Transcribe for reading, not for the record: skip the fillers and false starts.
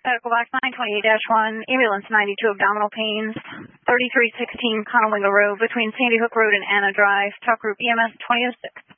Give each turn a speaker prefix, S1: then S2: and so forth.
S1: Medical box 928-1, ambulance 92, abdominal pains, 3316 Conowingo Road between Sandy Hook Road and Anna Drive. Talk group EMS 2006.